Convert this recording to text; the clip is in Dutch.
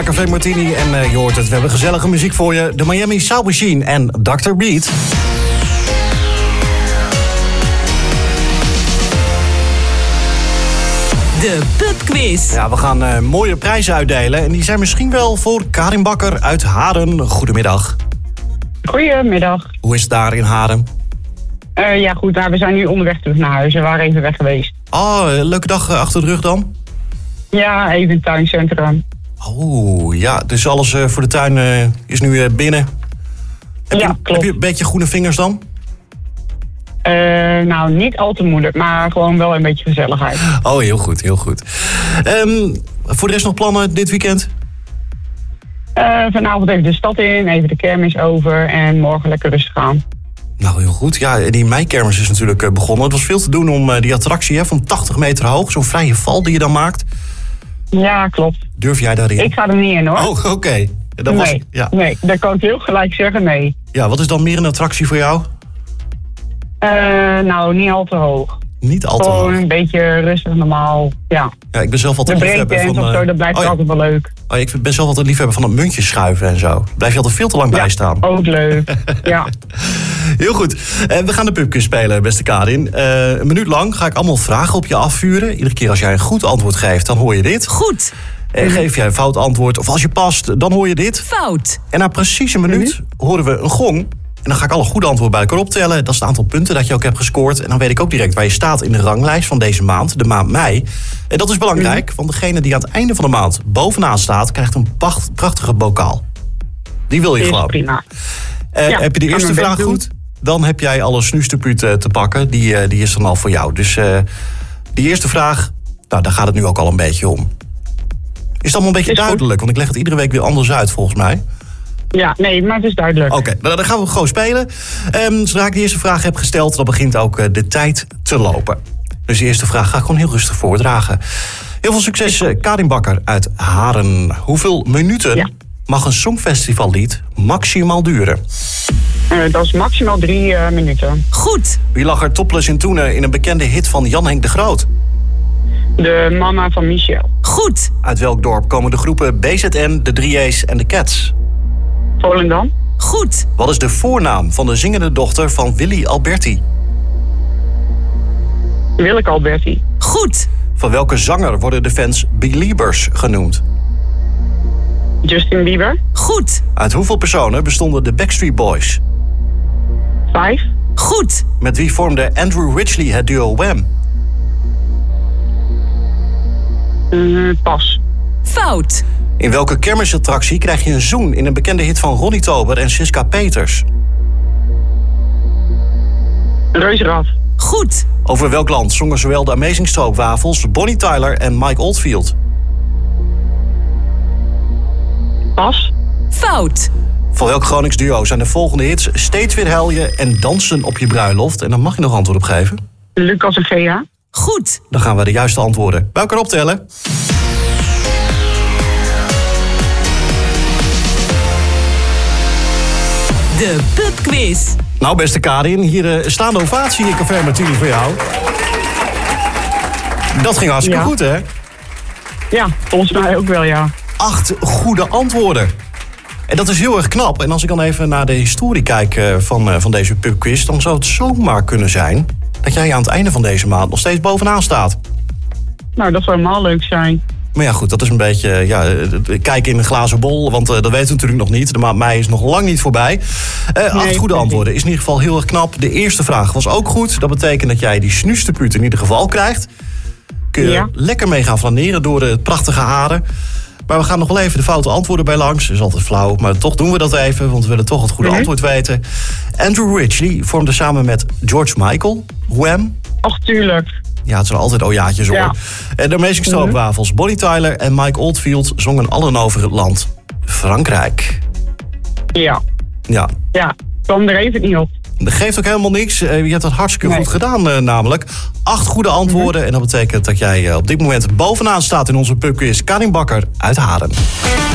Café Martini en je hoort het, we hebben gezellige muziek voor je. De Miami Sound Machine en Dr. Beat. De pubquiz. Ja, we gaan mooie prijzen uitdelen. En die zijn misschien wel voor Karin Bakker uit Haren. Goedemiddag. Goedemiddag. Hoe is het daar in Haren? Ja, goed. Nou, we zijn nu onderweg terug naar huis. We waren even weg geweest. Oh, leuke dag achter de rug dan? Ja, even in het tuincentrum. Oh, ja. Dus alles voor de tuin is nu binnen. Ja, klopt. Heb je een beetje groene vingers dan? Nou, niet al te moeilijk, maar gewoon wel een beetje gezelligheid. Oh, heel goed, heel goed. Voor de rest nog plannen dit weekend? Vanavond even de stad in, even de kermis over en morgen lekker rustig aan. Nou, heel goed. Ja, die meikermis is natuurlijk begonnen. Het was veel te doen om die attractie van 80 meter hoog. Zo'n vrije val die je dan maakt. Ja, klopt. Durf jij daarin? Ik ga er niet in, hoor. Oh, oké. Nee, dat kan ik heel gelijk zeggen, nee. Ja, wat is dan meer een attractie voor jou? Nou, niet al te hoog. Niet al te hoog. Gewoon een beetje rustig, normaal, ja. Ja, ik ben zelf altijd de liefhebber van... of zo, dat blijft altijd wel leuk. Oh, ik ben zelf altijd liefhebber van het muntjes schuiven en zo. Blijf je altijd veel te lang bij staan. Ook leuk, ja. Heel goed. We gaan de pubquiz spelen, beste Karin. Een minuut lang ga ik allemaal vragen op je afvuren. Iedere keer als jij een goed antwoord geeft, dan hoor je dit. Goed. Geef jij een fout antwoord of als je past, dan hoor je dit. Fout. En na precies een minuut horen we een gong. En dan ga ik alle goede antwoorden bij elkaar optellen. Dat is het aantal punten dat je ook hebt gescoord. En dan weet ik ook direct waar je staat in de ranglijst van deze maand, de maand mei. En dat is belangrijk, want degene die aan het einde van de maand bovenaan staat, krijgt een prachtige bokaal. Die wil je gewoon. Prima. Heb je de eerste vraag goed? Dan heb jij alle snuisterpuut te pakken. Die is dan al voor jou. Dus die eerste vraag, nou, daar gaat het nu ook al een beetje om. Is het allemaal een beetje duidelijk? Want ik leg het iedere week weer anders uit, volgens mij. Ja, nee, maar het is duidelijk. Oké, dan gaan we gewoon spelen. Zodra ik de eerste vraag heb gesteld, dan begint ook de tijd te lopen. Dus de eerste vraag ga ik gewoon heel rustig voordragen. Heel veel succes, Karin Bakker uit Haren. Hoeveel minuten mag een songfestivallied maximaal duren? Dat is maximaal 3 minuten. Goed. Wie lag er topless in Toenen in een bekende hit van Jan-Henk de Groot? De mama van Michel. Goed. Uit welk dorp komen de groepen BZN, de 3A's en de Cats? Volendam. Goed. Wat is de voornaam van de zingende dochter van Willy Alberti? Willeke Alberti. Goed. Van welke zanger worden de fans Beliebers genoemd? Justin Bieber. Goed. Uit hoeveel personen bestonden de Backstreet Boys? 5. Goed. Met wie vormde Andrew Ridgeley het duo Wham? Pas. Fout. In welke kermisattractie krijg je een zoen in een bekende hit van Ronnie Tober en Siska Peters? Reuzenrad. Goed. Over welk land zongen zowel de Amazing Stroopwafels, Bonnie Tyler en Mike Oldfield? Pas. Fout. Van welk Gronings duo zijn de volgende hits Steeds weer huil je en Dansen op je bruiloft? En dan mag je nog antwoord op geven. Lucas en Gea. Goed. Dan gaan we de juiste antwoorden bij elkaar optellen. De pubquiz. Nou, beste Karin, hier staande ovatie in Café Martini voor jou. Dat ging hartstikke goed, hè? Ja, volgens mij ook wel, ja. 8 goede antwoorden. En dat is heel erg knap. En als ik dan even naar de historie kijk van deze pubquiz, dan zou het zomaar kunnen zijn dat jij aan het einde van deze maand nog steeds bovenaan staat. Nou, dat zou helemaal leuk zijn. Maar ja, goed, dat is een beetje kijken in een glazen bol. Want dat weten we natuurlijk nog niet. De maand mei is nog lang niet voorbij. 8 goede antwoorden is in ieder geval heel erg knap. De eerste vraag was ook goed. Dat betekent dat jij die snuisterpuut in ieder geval krijgt. Kun je lekker mee gaan flaneren door het prachtige Haren. Maar we gaan nog wel even de foute antwoorden bij langs. Dat is altijd flauw, maar toch doen we dat even. Want we willen toch het goede antwoord weten. Andrew Ridgeley vormde samen met George Michael Wham. Ach, tuurlijk. Ja, het zijn altijd ojaatjes hoor. Ja. En de Amazing Stroopwafels, Bonnie Tyler en Mike Oldfield zongen allen over het land Frankrijk. Ja. Ja. Ja, kwam er even niet op. Dat geeft ook helemaal niks. Je hebt dat hartstikke goed gedaan namelijk. 8 goede antwoorden. En dat betekent dat jij op dit moment bovenaan staat in onze pubquiz. Karin Bakker uit Haren.